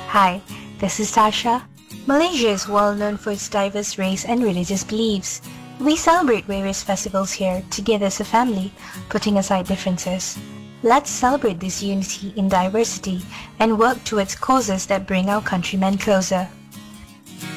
Hi, this is Tasha. Malaysia is well known for its diverse race and religious beliefs. We celebrate various festivals here together as a family, putting aside differences. Let's celebrate this unity in diversity and work towards causes that bring our countrymen closer.